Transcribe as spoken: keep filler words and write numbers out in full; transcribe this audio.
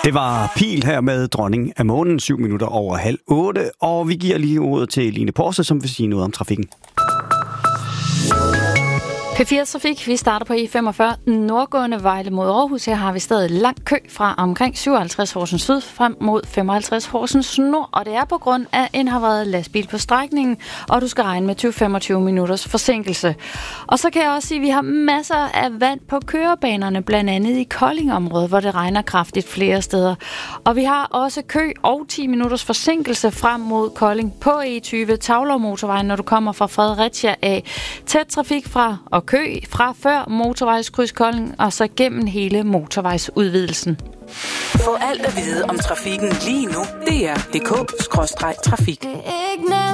Det var Pil her med Dronning af Månen, syv minutter over halv otte, og vi giver lige ordet til Line Porse, som vil sige noget om trafikken. P fire Trafik, vi starter på E femogfyrre, nordgående Vejle mod Aarhus. Her har vi stadig lang kø fra omkring syvoghalvtreds Horsens Syd frem mod femoghalvtreds Horsens Nord, og det er på grund af en havareret lastbil på strækningen, og du skal regne med tyve til femogtyve minutters forsinkelse. Og så kan jeg også sige, at vi har masser af vand på kørebanerne, blandt andet i Kolding-området, hvor det regner kraftigt flere steder. Og vi har også kø og ti minutters forsinkelse frem mod Kolding på E tyve Tavlov-motorvejen, når du kommer fra Fredericia af. Tæt trafik fra og kø fra før motorvejskryds Kolding og så gennem hele motorvejsudvidelsen. Få alt at vide om trafikken lige nu. D R punktum d k skråstreg trafik.